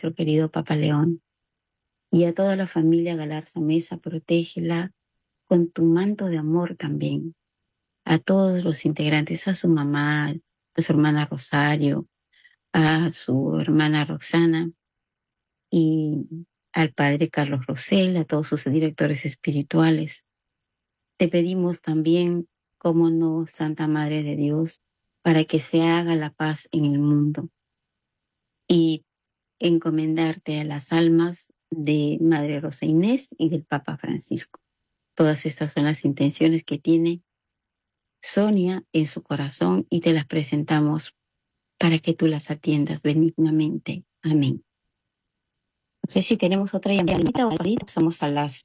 nuestro querido Papa León. Y a toda la familia Galarza Mesa, protégela con tu manto de amor también. A todos los integrantes, a su mamá, a su hermana Rosario, a su hermana Roxana y al padre Carlos Rosell, a todos sus directores espirituales. Te pedimos también, como no, Santa Madre de Dios, para que se haga la paz en el mundo y encomendarte a las almas de Madre Rosa Inés y del Papa Francisco. Todas estas son las intenciones que tiene Sonia en su corazón y te las presentamos para que tú las atiendas benignamente. Amén. No sé si tenemos otra llamadita o ahorita somos a las...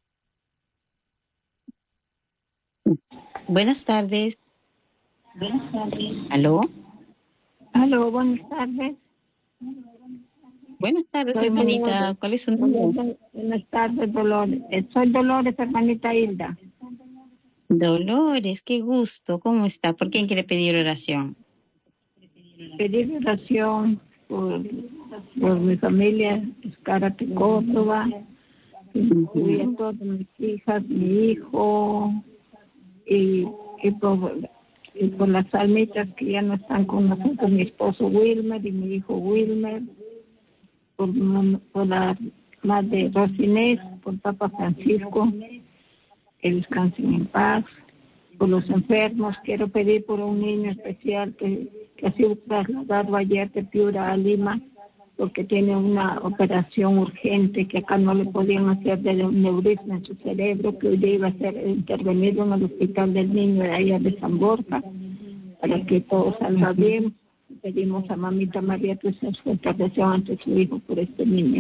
Buenas tardes. Buenas tardes. ¿Aló? Aló, buenas tardes. Buenas tardes, Soy hermanita. Dolores. ¿Cuál es su nombre? Buenas tardes, Dolores. Soy Dolores, hermanita Hilda. Dolores, qué gusto. ¿Cómo está? ¿Por quién quiere pedir oración? Pedir oración por mi familia, Escárate, Córdoba, que incluye a todas mis hijas, mi hijo, y por las almitas que ya no están con nosotros, mi esposo Wilmer y mi hijo Wilmer, por la madre Rosinés, por Papa Francisco, que descansen en paz. Por los enfermos, quiero pedir por un niño especial que ha sido trasladado ayer de Piura a Lima, porque tiene una operación urgente que acá no le podían hacer de un neurisma en su cerebro, que hoy día iba a ser intervenido en el hospital del niño de allá de San Borja, para que todo salga bien. Pedimos a Mamita María que se intercesión ante su hijo por este niño.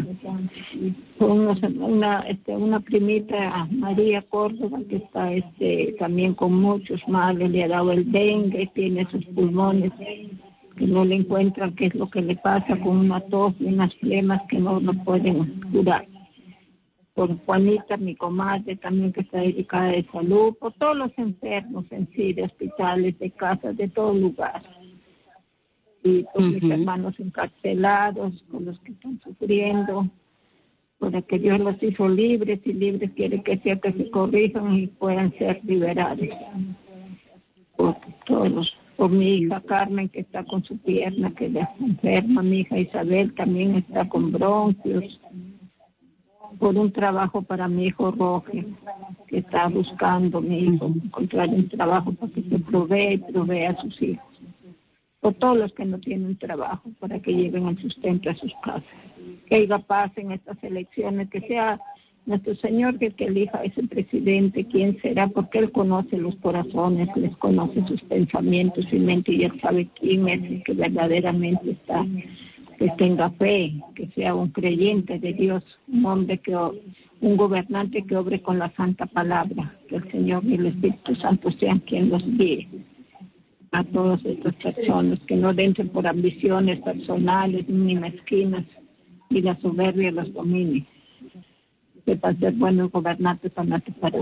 Una primita, María Córdoba, que está también con muchos males, le ha dado el dengue, tiene sus pulmones que no le encuentran qué es lo que le pasa, con una tos y unas flemas que no lo pueden curar. Por Juanita, mi comadre, también que está dedicada de salud, por todos los enfermos en sí, de hospitales, de casas, de todo lugar. Y por mis hermanos encarcelados, por los que están sufriendo, para que Dios los hizo libres, y libres quiere que sea que se corrijan y puedan ser liberados. Por todos, por mi hija Carmen, que está con su pierna, que ya está enferma, mi hija Isabel también está con bronquios, por un trabajo para mi hijo Roger, que está buscando, mi hijo, encontrar un trabajo para que se provee a sus hijos. Por todos los que no tienen trabajo, para que lleven el sustento a sus casas. Que haya paz en estas elecciones, que sea nuestro Señor que elija a ese presidente, quién será, porque Él conoce los corazones, les conoce sus pensamientos y mente, y Él sabe quién es el que verdaderamente está, que tenga fe, que sea un creyente de Dios, un gobernante que obre con la santa palabra, que el Señor y el Espíritu Santo sean quien los guíe a todas estas personas, que no entren por ambiciones personales ni mezquinas, y la soberbia los domine. Sepa ser buenos gobernantes para nuestro país.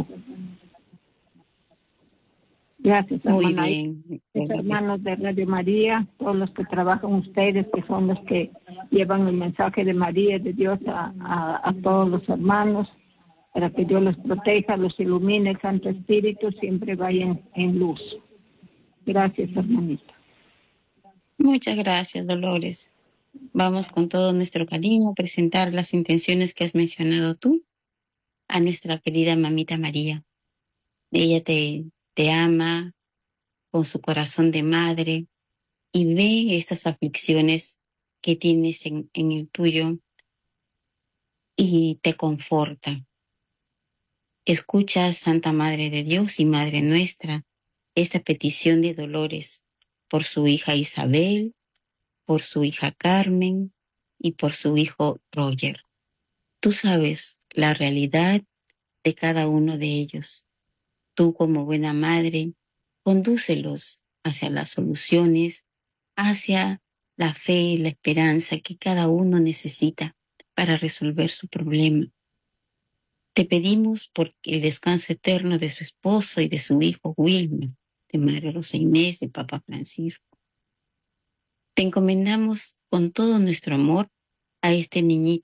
Gracias, Muy hermana. bien. Los hermanos de Radio María, todos los que trabajan ustedes, que son los que llevan el mensaje de María, de Dios a todos los hermanos, para que Dios los proteja, los ilumine, el Santo Espíritu siempre vayan en luz. Gracias, hermanita. Muchas gracias, Dolores. Vamos con todo nuestro cariño a presentar las intenciones que has mencionado tú a nuestra querida Mamita María. Ella te ama con su corazón de madre y ve estas aflicciones que tienes en el tuyo y te conforta. Escucha, Santa Madre de Dios y Madre nuestra, esta petición de Dolores por su hija Isabel, por su hija Carmen y por su hijo Roger. Tú sabes la realidad de cada uno de ellos. Tú, como buena madre, condúcelos hacia las soluciones, hacia la fe y la esperanza que cada uno necesita para resolver su problema. Te pedimos por el descanso eterno de su esposo y de su hijo Wilmer, de Madre Rosa Inés, de Papa Francisco. Te encomendamos con todo nuestro amor a este niñito